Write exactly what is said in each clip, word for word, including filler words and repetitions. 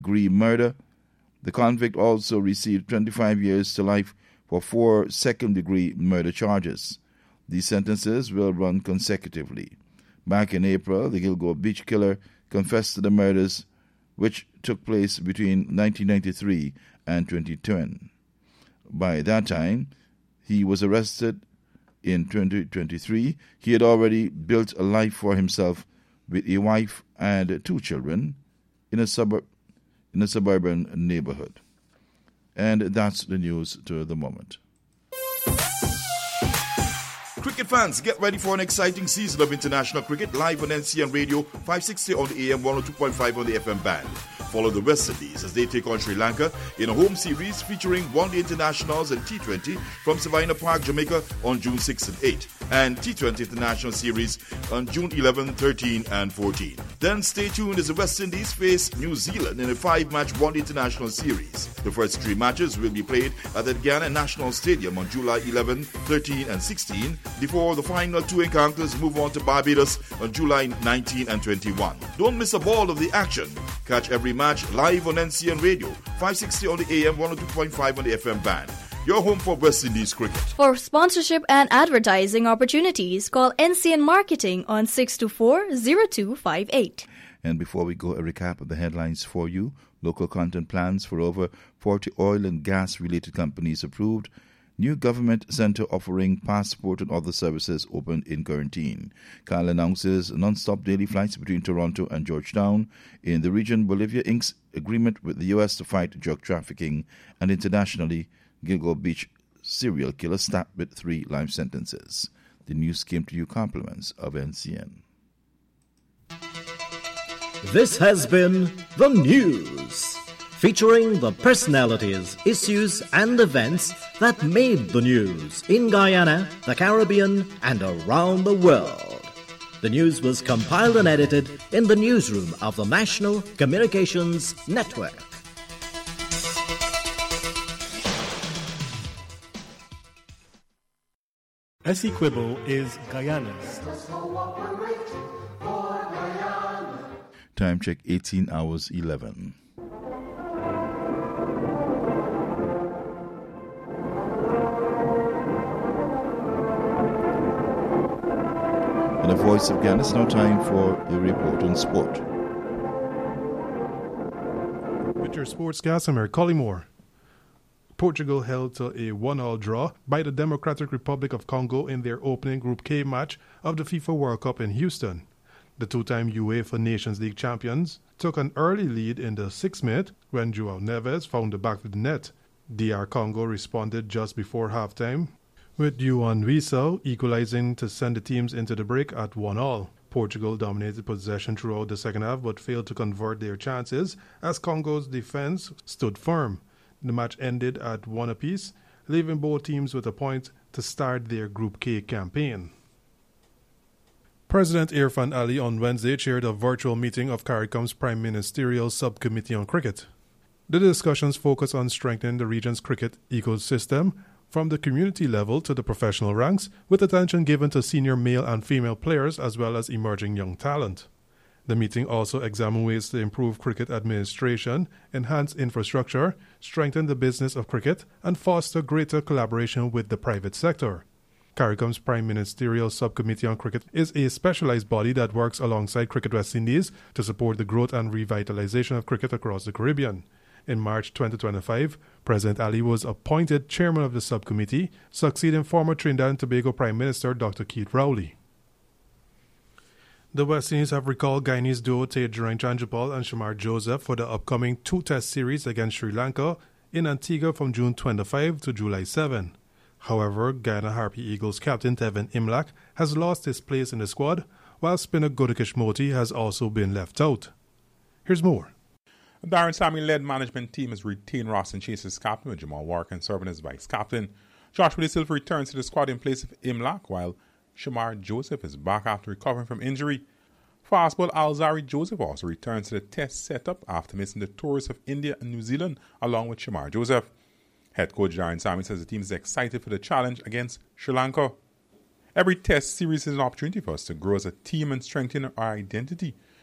degree murder. The convict also received twenty-five years to life for four second-degree murder charges. These sentences will run consecutively. Back in April, the Gilgo Beach killer confessed to the murders which took place between nineteen ninety-three and twenty ten. By that time, he was arrested in twenty twenty-three. He had already built a life for himself with a wife and two children in a suburb in a suburban neighborhood. And that's the news to the moment. Cricket fans, get ready for an exciting season of international cricket live on N C N Radio, five sixty on the A M, one oh two point five on the F M band. Follow the West Indies as they take on Sri Lanka in a home series featuring one-day internationals and T twenty from Savannah Park, Jamaica on June sixth and eighth, and T twenty International Series on June eleventh, thirteenth and fourteenth. Then stay tuned as the West Indies face New Zealand in a five-match one-day international series. The first three matches will be played at the Guyana National Stadium on July eleventh, thirteenth and sixteenth, before the final two encounters move on to Barbados on July nineteenth and twenty-first. Don't miss a ball of the action. Catch every match live on N C N Radio, five sixty on the A M, one oh two point five on the F M band. Your home for West Indies cricket. For sponsorship and advertising opportunities, call N C N Marketing on six two four, zero two five eight. And before we go, a recap of the headlines for you. Local content plans for over forty oil and gas-related companies approved. New government centre offering passport and other services opened in quarantine. Kyle announces non-stop daily flights between Toronto and Georgetown. In the region, Bolivia inks agreement with the U S to fight drug trafficking. And internationally, Gilgo Beach serial killer stabbed with three life sentences. The news came to you compliments of N C N. This has been The News, featuring the personalities, issues, and events that made the news in Guyana, the Caribbean, and around the world. The news was compiled and edited in the newsroom of the National Communications Network. Essequibo is Guyana's. Time check eighteen hours eleven. In the Voice of Ghana, it's now time for the report on sport. With your sportscast, I'm Eric Collymore. Portugal held to a one-all draw by the Democratic Republic of Congo in their opening Group K match of the FIFA World Cup in Houston. The two-time UEFA Nations League champions took an early lead in the sixth minute when João Neves found the back of the net. D R Congo responded just before halftime, with Yohan Wissa equalizing to send the teams into the break at one all. Portugal dominated possession throughout the second half but failed to convert their chances as Congo's defense stood firm. The match ended at one apiece, leaving both teams with a point to start their Group K campaign. President Irfan Ali on Wednesday chaired a virtual meeting of CARICOM's Prime Ministerial Subcommittee on Cricket. The discussions focus on strengthening the region's cricket ecosystem from the community level to the professional ranks, with attention given to senior male and female players as well as emerging young talent. The meeting also examined ways to improve cricket administration, enhance infrastructure, strengthen the business of cricket, and foster greater collaboration with the private sector. CARICOM's Prime Ministerial Subcommittee on Cricket is a specialized body that works alongside Cricket West Indies to support the growth and revitalization of cricket across the Caribbean. In March twenty twenty-five, President Ali was appointed chairman of the subcommittee, succeeding former Trinidad and Tobago Prime Minister Doctor Keith Rowley. The West Indies have recalled Guyanese duo Tejaran Chandrapal and Shamar Joseph for the upcoming two-test series against Sri Lanka in Antigua from June twenty-fifth to July seventh. However, Guyana Harpy Eagles captain Tevin Imlach has lost his place in the squad, while spinner Godakish Moti has also been left out. Here's more. Darren Sammy-led management team has retained Ross and Chase as captain, with Jamal Warkin serving as vice captain. Joshua De Silva returns to the squad in place of Imlach, while Shamar Joseph is back after recovering from injury. Fastball Alzari Joseph also returns to the test setup after missing the tours of India and New Zealand along with Shamar Joseph. Head coach Darren Sammy says the team is excited for the challenge against Sri Lanka. Every test series is an opportunity for us to grow as a team and strengthen our identity,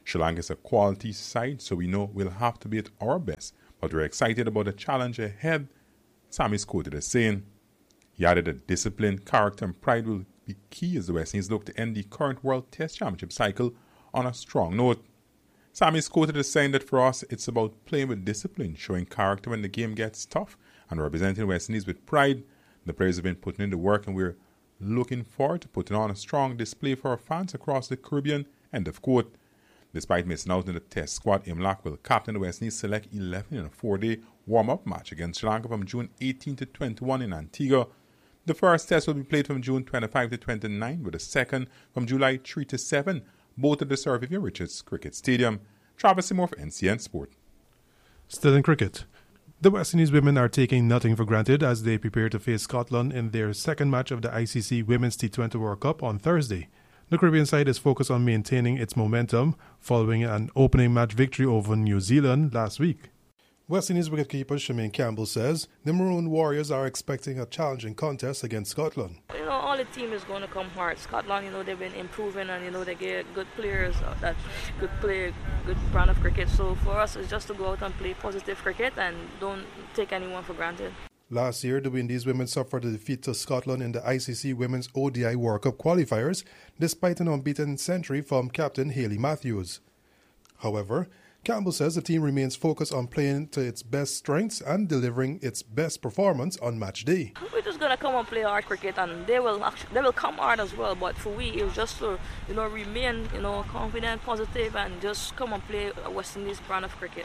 Sri Lanka is a quality side, so we know we'll have to be at our best, but we're excited about the challenge ahead, Sammy quoted as saying. He added that discipline, character and pride will be key as the West Indies look to end the current World Test Championship cycle on a strong note. Sammy quoted as saying that for us it's about playing with discipline, showing character when the game gets tough, and representing the West Indies with pride. The players have been putting in the work and we're looking forward to putting on a strong display for our fans across the Caribbean, end of quote. Despite missing out in the test squad, Imlach will captain the West Indies select eleven in a four-day warm-up match against Sri Lanka from June eighteenth to twenty-first in Antigua. The first test will be played from June twenty-fifth to twenty-ninth, with the second from July third to seventh, both at the Sir Vivian Richards Cricket Stadium. Travis Seymour for N C N Sport. Still in cricket. The West Indies women are taking nothing for granted as they prepare to face Scotland in their second match of the I C C Women's T twenty World Cup on Thursday. The Caribbean side is focused on maintaining its momentum following an opening match victory over New Zealand last week. West Indies wicketkeeper Shemaine Campbell says the Maroon Warriors are expecting a challenging contest against Scotland. You know, all the team is going to come hard. Scotland, you know, they've been improving and, you know, they get good players that could play good brand of cricket. So for us, it's just to go out and play positive cricket and don't take anyone for granted. Last year, the Windies women suffered a defeat to Scotland in the I C C Women's O D I World Cup qualifiers, despite an unbeaten century from captain Hayley Matthews. However, Campbell says the team remains focused on playing to its best strengths and delivering its best performance on match day. We're just gonna come and play hard cricket, and they will actually, they will come hard as well. But for we, it's just to you know remain you know confident, positive, and just come and play a West Indies brand of cricket.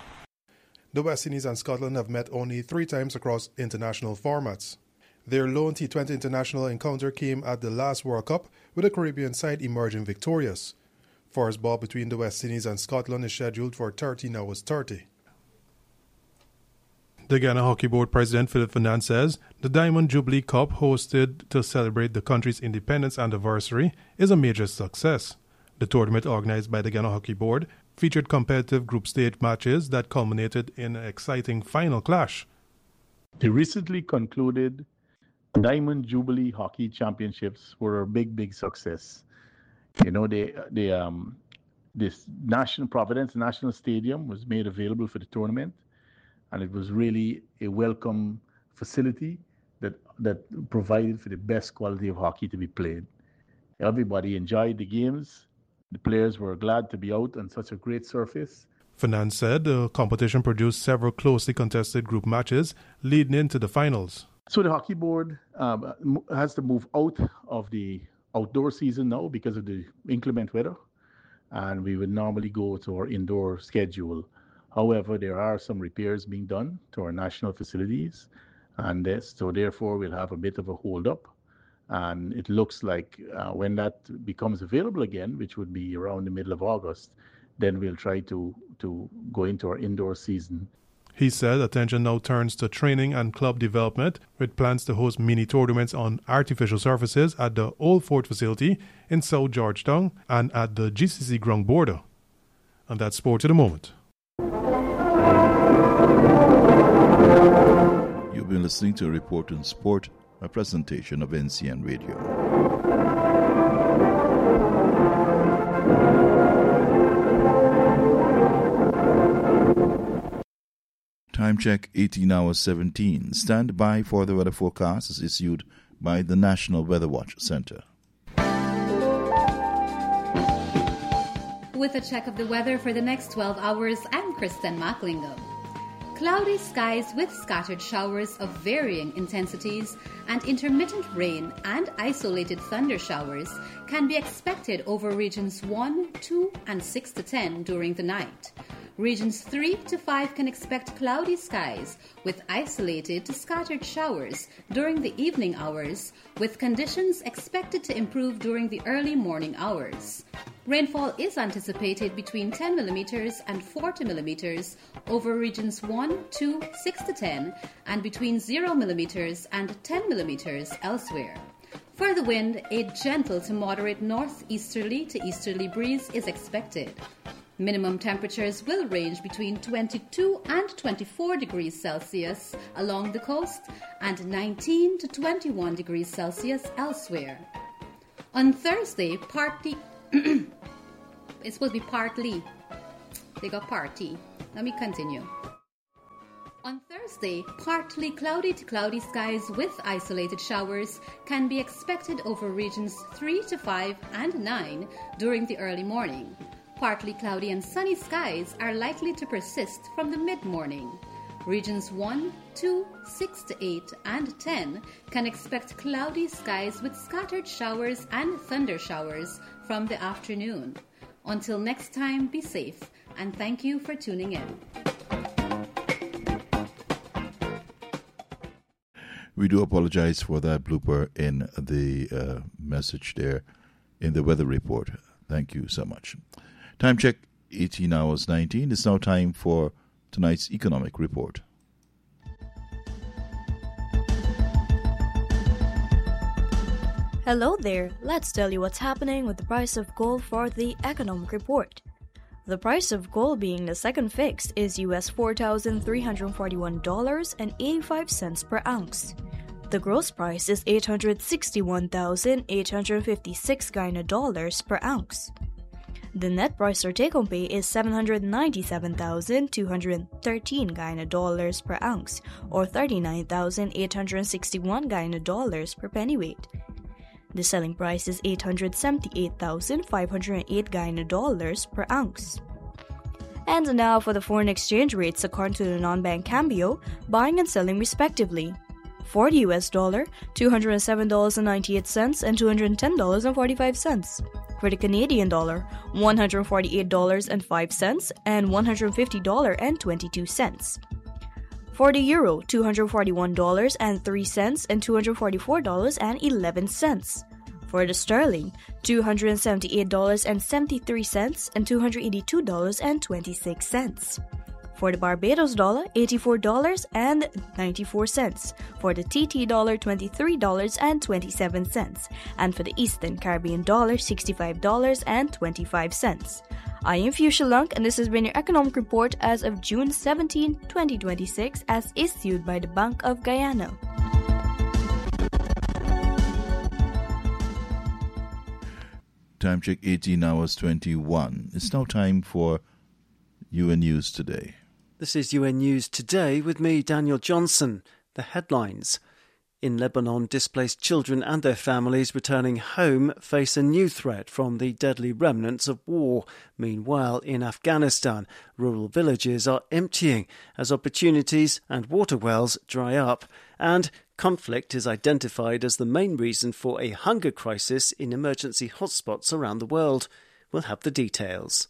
The West Indies and Scotland have met only three times across international formats. Their lone T twenty international encounter came at the last World Cup, with the Caribbean side emerging victorious. First ball between the West Indies and Scotland is scheduled for thirteen hours thirty. The Ghana Hockey Board President Philip Fernand says the Diamond Jubilee Cup, hosted to celebrate the country's independence anniversary, is a major success. The tournament, organized by the Ghana Hockey Board, featured competitive group stage matches that culminated in an exciting final clash. The recently concluded Diamond Jubilee Hockey Championships were a big, big success. You know, they, they, um, this National Providence National Stadium was made available for the tournament, and it was really a welcome facility that, that provided for the best quality of hockey to be played. Everybody enjoyed the games. The players were glad to be out on such a great surface. Fernand said the competition produced several closely contested group matches leading into the finals. So the hockey board um, has to move out of the outdoor season now because of the inclement weather, and we would normally go to our indoor schedule. However, there are some repairs being done to our national facilities, and this, so therefore we'll have a bit of a hold up. And it looks like uh, when that becomes available again, which would be around the middle of August, then we'll try to, to go into our indoor season. He said attention now turns to training and club development, with plans to host mini tournaments on artificial surfaces at the Old Fort facility in South Georgetown and at the G C C ground border. And that's sport at the moment. You've been listening to a report on sport, a presentation of N C N Radio. Time check eighteen hours seventeen. Stand by for the weather forecast as issued by the National Weather Watch Center. With a check of the weather for the next twelve hours, I'm Kristen Macklingo. Cloudy skies with scattered showers of varying intensities and intermittent rain and isolated thunder showers can be expected over regions one, two, and six to ten during the night. Regions three to five can expect cloudy skies with isolated to scattered showers during the evening hours, with conditions expected to improve during the early morning hours. Rainfall is anticipated between ten millimeters and forty millimeters over regions one, two, six to ten, and between zero millimeters and ten millimeters elsewhere. For the wind, a gentle to moderate northeasterly to easterly breeze is expected. Minimum temperatures will range between twenty-two and twenty-four degrees Celsius along the coast and nineteen to twenty-one degrees Celsius elsewhere. On Thursday, partly it's supposed to be partly They got party. Let me continue. On Thursday, partly cloudy to cloudy skies with isolated showers can be expected over regions three to five and nine during the early morning. Partly cloudy and sunny skies are likely to persist from the mid-morning. Regions one, two, six to eight, and ten can expect cloudy skies with scattered showers and thunder showers from the afternoon. Until next time, be safe, and thank you for tuning in. We do apologize for that blooper in the uh, message there in the weather report. Thank you so much. Time check, eighteen hours nineteen. It's now time for tonight's economic report. Hello there. Let's tell you what's happening with the price of gold for the economic report. The price of gold being the second fix is U S four thousand three hundred forty-one dollars and eighty-five cents per ounce. The gross price is eight hundred sixty-one thousand eight hundred fifty-six Guyana dollars per ounce. The net price or take-home pay is seven hundred ninety-seven thousand two hundred thirteen Guyana dollars per ounce, or thirty-nine thousand eight hundred sixty-one Guyana dollars per pennyweight. The selling price is eight hundred seventy-eight thousand five hundred eight Guyana dollars per ounce. And now for the foreign exchange rates according to the non-bank Cambio, buying and selling respectively. For the U S dollar, two hundred seven dollars and ninety-eight cents and two hundred ten dollars and forty-five cents. For the Canadian dollar, one hundred forty-eight dollars and five cents and one hundred fifty dollars and twenty-two cents. For the euro, two hundred forty-one dollars and three cents and two hundred forty-four dollars and eleven cents. For the sterling, two hundred seventy-eight dollars and seventy-three cents and two hundred eighty-two dollars and twenty-six cents. For the Barbados dollar, eighty-four dollars and ninety-four cents. For the T T dollar, twenty-three dollars and twenty-seven cents. And for the Eastern Caribbean dollar, sixty-five dollars and twenty-five cents. I am Fuchsia Lunk, and this has been your economic report as of June seventeenth, twenty twenty-six, as issued by the Bank of Guyana. Time check, eighteen hours twenty-one. It's now time for U N News Today. This is U N News Today with me, Daniel Johnson. The headlines. In Lebanon, displaced children and their families returning home face a new threat from the deadly remnants of war. Meanwhile, in Afghanistan, rural villages are emptying as opportunities and water wells dry up. And conflict is identified as the main reason for a hunger crisis in emergency hotspots around the world. We'll have the details.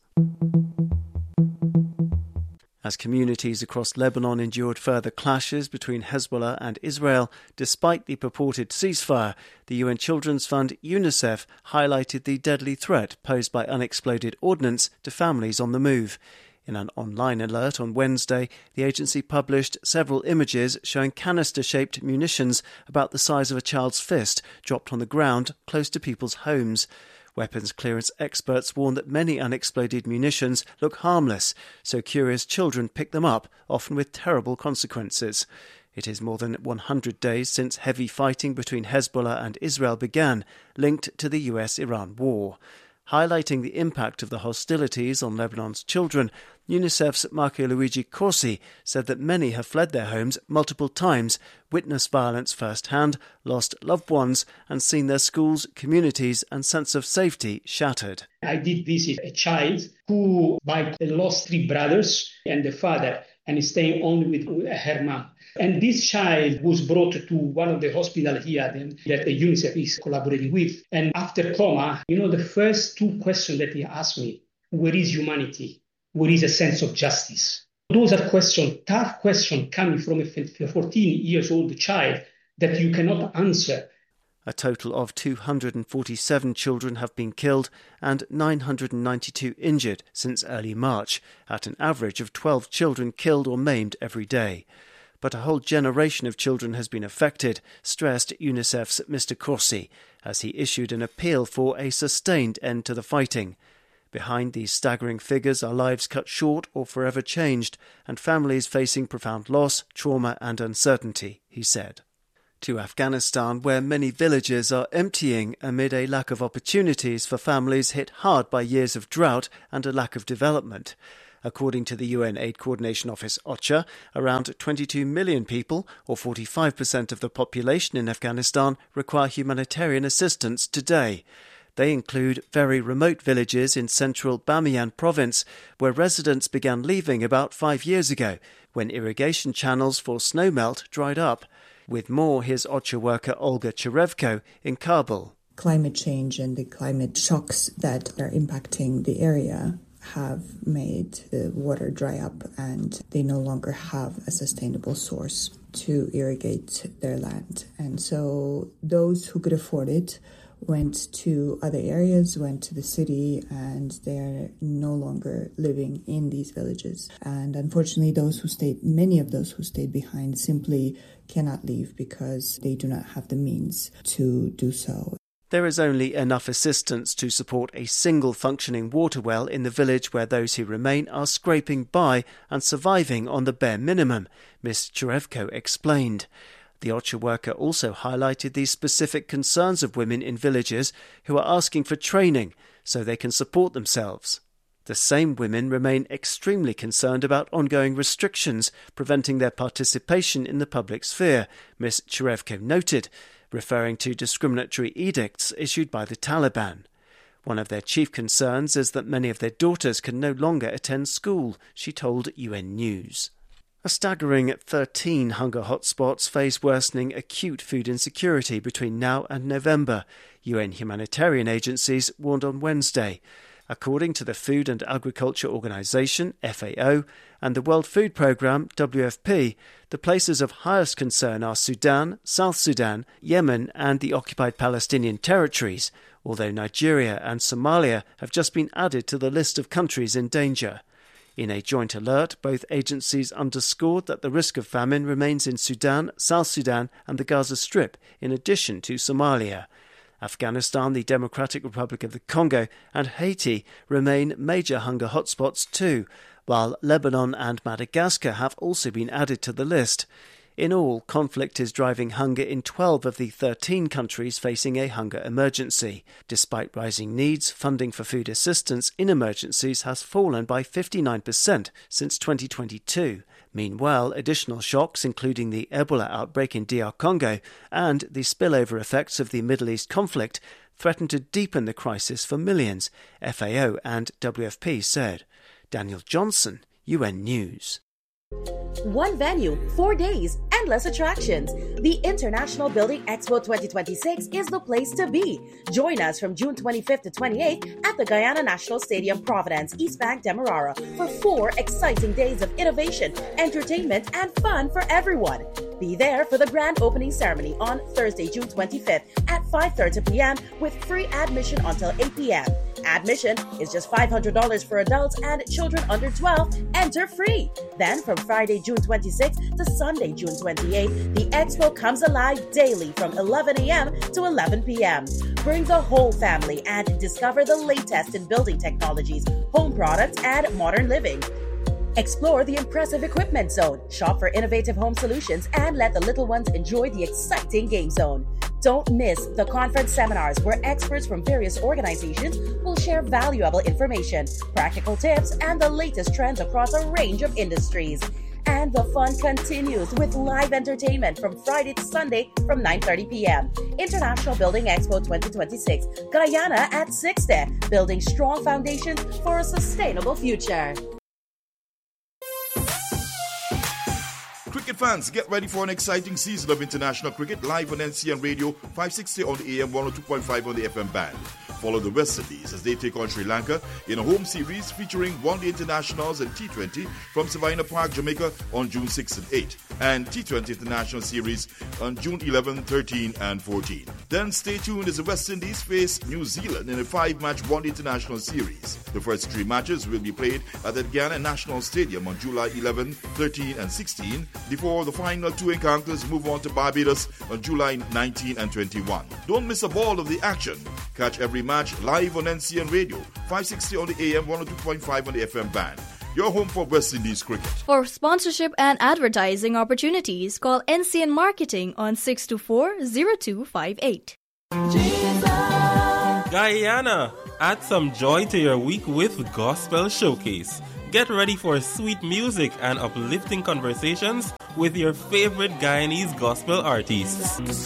As communities across Lebanon endured further clashes between Hezbollah and Israel, despite the purported ceasefire, the U N Children's Fund UNICEF highlighted the deadly threat posed by unexploded ordnance to families on the move. In an online alert on Wednesday, the agency published several images showing canister-shaped munitions about the size of a child's fist dropped on the ground close to people's homes. Weapons clearance experts warn that many unexploded munitions look harmless, so curious children pick them up, often with terrible consequences. It is more than one hundred days since heavy fighting between Hezbollah and Israel began, linked to the U S Iran war. Highlighting the impact of the hostilities on Lebanon's children, UNICEF's Marco Luigi Corsi said that many have fled their homes multiple times, witnessed violence firsthand, lost loved ones, and seen their schools, communities and sense of safety shattered. I did visit a child who lost three brothers and the father, and is staying only with her mom. And this child was brought to one of the hospitals here that the UNICEF is collaborating with. And after coma, you know, the first two questions that he asked me, where is humanity? Where is a sense of justice? Those are questions, tough questions coming from a fourteen years old child that you cannot answer. A total of two hundred forty-seven children have been killed and nine hundred ninety-two injured since early March, at an average of twelve children killed or maimed every day. But a whole generation of children has been affected, stressed UNICEF's Mister Corsi, as he issued an appeal for a sustained end to the fighting. Behind these staggering figures are lives cut short or forever changed, and families facing profound loss, trauma and uncertainty, he said. To Afghanistan, where many villages are emptying amid a lack of opportunities for families hit hard by years of drought and a lack of development. According to the U N Aid Coordination Office OCHA, around twenty-two million people, or forty-five percent of the population in Afghanistan, require humanitarian assistance today. They include very remote villages in central Bamiyan province, where residents began leaving about five years ago, when irrigation channels for snowmelt dried up. With more, here's OCHA worker Olga Cherevko in Kabul. Climate change and the climate shocks that are impacting the area have made the water dry up, and they no longer have a sustainable source to irrigate their land. And so those who could afford it went to other areas, went to the city, and they're no longer living in these villages. And unfortunately, those who stayed, many of those who stayed behind simply cannot leave because they do not have the means to do so. There is only enough assistance to support a single functioning water well in the village where those who remain are scraping by and surviving on the bare minimum, Miz Cherevko explained. The OCHA worker also highlighted the specific concerns of women in villages who are asking for training so they can support themselves. The same women remain extremely concerned about ongoing restrictions preventing their participation in the public sphere, Miz Cherevko noted, referring to discriminatory edicts issued by the Taliban. One of their chief concerns is that many of their daughters can no longer attend school, she told U N News. A staggering thirteen hunger hotspots face worsening acute food insecurity between now and November, U N humanitarian agencies warned on Wednesday. According to the Food and Agriculture Organization, F A O, and the World Food Programme, W F P, the places of highest concern are Sudan, South Sudan, Yemen and the occupied Palestinian territories, although Nigeria and Somalia have just been added to the list of countries in danger. In a joint alert, both agencies underscored that the risk of famine remains in Sudan, South Sudan and the Gaza Strip, in addition to Somalia. Afghanistan, the Democratic Republic of the Congo and Haiti remain major hunger hotspots too, while Lebanon and Madagascar have also been added to the list. In all, conflict is driving hunger in twelve of the thirteen countries facing a hunger emergency. Despite rising needs, funding for food assistance in emergencies has fallen by fifty-nine percent since twenty twenty-two. Meanwhile, additional shocks, including the Ebola outbreak in D R Congo and the spillover effects of the Middle East conflict, threaten to deepen the crisis for millions, F A O and W F P said. Daniel Johnson, U N News. One venue, four days, endless attractions. The International Building Expo twenty twenty-six is the place to be. Join us from June twenty-fifth to twenty-eighth at the Guyana National Stadium, Providence, East Bank, Demerara for four exciting days of innovation, entertainment, and fun for everyone. Be there for the grand opening ceremony on Thursday, June twenty-fifth at five thirty p.m. with free admission until eight p.m. Admission is just five hundred dollars for adults, and children under twelve enter free. Then from Friday, June twenty-sixth to Sunday, June twenty-eighth, the expo comes alive daily from eleven a.m. to eleven p.m. Bring the whole family and discover the latest in building technologies, home products, and modern living. Explore the impressive equipment zone, shop for innovative home solutions, and let the little ones enjoy the exciting game zone. Don't miss the conference seminars where experts from various organizations will share valuable information, practical tips, and the latest trends across a range of industries. And the fun continues with live entertainment from Friday to Sunday from nine thirty p.m. International Building Expo twenty twenty-six, Guyana at sixty, building strong foundations for a sustainable future. Cricket fans, get ready for an exciting season of international cricket live on N C N Radio, five sixty on the A M, one oh two point five on the F M band. Follow the West Indies as they take on Sri Lanka in a home series featuring one-day internationals and T twenty from Savannah Park, Jamaica on June sixth and eighth, and T twenty International Series on June eleventh, thirteenth and fourteenth. Then stay tuned as the West Indies face New Zealand in a five-match one-day international series. The first three matches will be played at the Guyana National Stadium on July eleventh, thirteenth and sixteenth, before the final two encounters move on to Barbados on July nineteenth and twenty-first. Don't miss a ball of the action. Catch every match live on N C N Radio, five sixty on the A M, one oh two point five on the F M band. Your home for West Indies cricket. For sponsorship and advertising opportunities, call N C N Marketing on six two four, zero two five eight. Guyana, add some joy to your week with Gospel Showcase. Get ready for sweet music and uplifting conversations with your favorite Guyanese gospel artists.